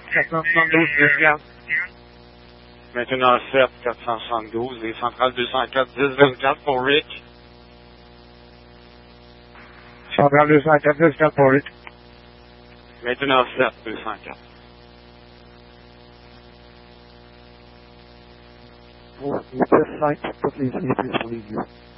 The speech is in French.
472, 10 garde. Maintenant 7, 472, les centrales 204, 10, 24 pour Rick. Centrale 204, 10 garde pour Rick. Maintenant 7, 204. Pour les tests 5 pour toutes les unités sur les lieux.